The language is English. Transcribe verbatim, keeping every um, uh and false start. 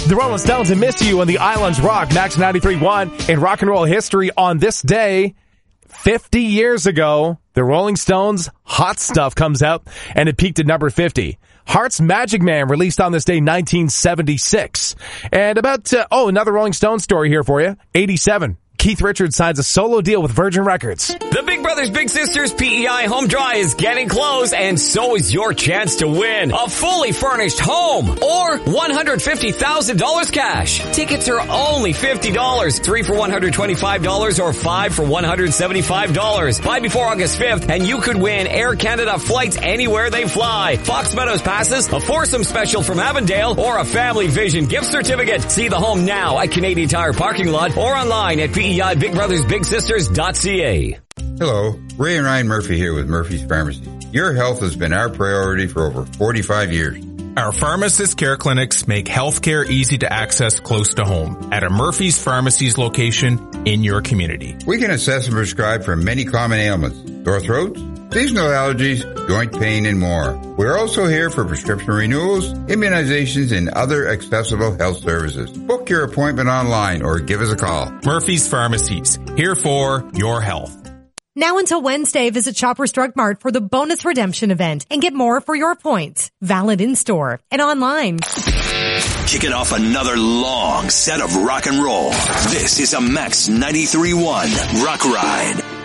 The Rolling Stones and Miss You on the Islands Rock, Max ninety-three point one. In rock and roll history on this day, fifty years ago, the Rolling Stones' Hot Stuff comes out, and it peaked at number fifty. Heart's Magic Man, released on this day, nineteen seventy-six. And about, uh, oh, another Rolling Stones story here for you. eighty-seven. Keith Richards signs a solo deal with Virgin Records. The Big Brothers Big Sisters P E I Home Dry is getting close, and so is your chance to win a fully furnished home or one hundred fifty thousand dollars cash. Tickets are only fifty dollars, three for one hundred twenty-five dollars or five for one hundred seventy-five dollars. Buy before August fifth and you could win Air Canada flights anywhere they fly, Fox Meadows passes, a foursome special from Avondale, or a Family Vision gift certificate. See the home now at Canadian Tire parking lot or online at P E I Big Brothers Big Sisters dot C A. Hello, Ray and Ryan Murphy here with Murphy's Pharmacy. Your health has been our priority for over forty-five years. Our pharmacist care clinics make healthcare easy to access close to home at a Murphy's Pharmacy's location in your community. We can assess and prescribe for many common ailments: sore throats, seasonal allergies, joint pain, and more. We're also here for prescription renewals, immunizations, and other accessible health services. Book your appointment online or give us a call. Murphy's Pharmacies, here for your health. Now until Wednesday, visit Shoppers Drug Mart for the bonus redemption event and get more for your points. Valid in-store and online. Kicking off another long set of rock and roll. This is a Max ninety-three point one Rock Ride.